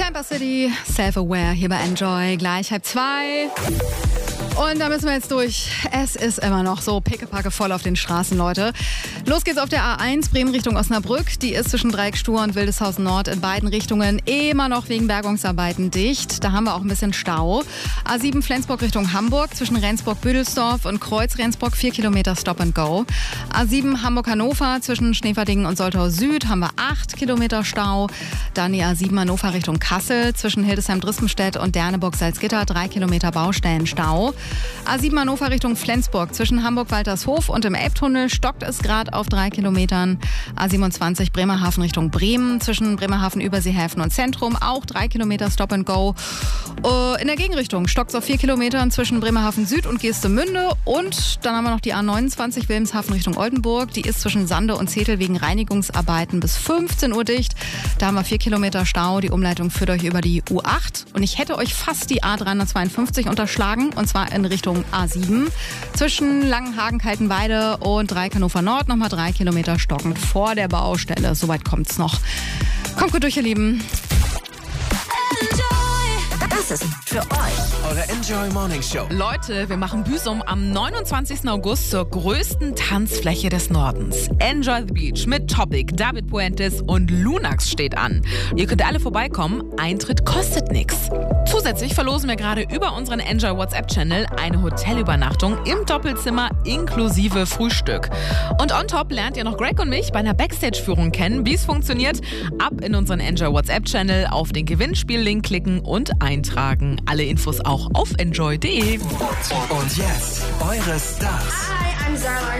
Camper City, Self-Aware hier bei Enjoy, gleich 1:30. Und da müssen wir jetzt durch. Es ist immer noch so pickepacke voll auf den Straßen, Leute. Los geht's auf der A1, Bremen Richtung Osnabrück. Die ist zwischen Dreieckstur und Wildeshausen Nord in beiden Richtungen immer noch wegen Bergungsarbeiten dicht. Da haben wir auch ein bisschen Stau. A7 Flensburg Richtung Hamburg, zwischen Rendsburg-Büdelsdorf und Kreuz-Rendsburg 4 Kilometer Stop and Go. A7 Hamburg-Hannover, zwischen Schneverdingen und Soltau Süd haben wir 8 Kilometer Stau. Dann die A7 Hannover Richtung Kassel, zwischen Hildesheim-Drispenstedt und Derneburg-Salzgitter 3 Kilometer Baustellenstau. A7 Hannover Richtung Flensburg, zwischen Hamburg-Waltershof und im Elbtunnel stockt es gerade auf 3 Kilometern. A27 Bremerhaven Richtung Bremen, zwischen Bremerhaven, Überseehäfen und Zentrum auch 3 Kilometer Stop and Go. In der Gegenrichtung stockt es auf 4 Kilometern zwischen Bremerhaven Süd und Geestemünde. Und dann haben wir noch die A29 Wilhelmshaven Richtung Oldenburg. Die ist zwischen Sande und Zetel wegen Reinigungsarbeiten bis 15 Uhr dicht. Da haben wir 4 Kilometer Stau. Die Umleitung führt euch über die U8. Und ich hätte euch fast die A352 unterschlagen, und zwar in Richtung A7. Zwischen Langenhagen, Kaltenweide und Dreieck-Hannover Nord nochmal 3 Kilometer stockend vor der Baustelle. Soweit kommt's noch. Kommt gut durch, ihr Lieben. Das ist für euch eure Enjoy Morning Show. Leute, wir machen Büsum am 29. August zur größten Tanzfläche des Nordens. Enjoy the Beach mit Topic, David Puentes und Lunax steht an. Ihr könnt alle vorbeikommen, Eintritt kostet nichts. Zusätzlich verlosen wir gerade über unseren Enjoy WhatsApp-Channel eine Hotelübernachtung im Doppelzimmer inklusive Frühstück. Und on top lernt ihr noch Greg und mich bei einer Backstage-Führung kennen. Wie es funktioniert, ab in unseren Enjoy WhatsApp-Channel, auf den Gewinnspiel-Link klicken und eintragen. Alle Infos auch auf enjoy.de. Und jetzt eure Stars. Hi, I'm Zara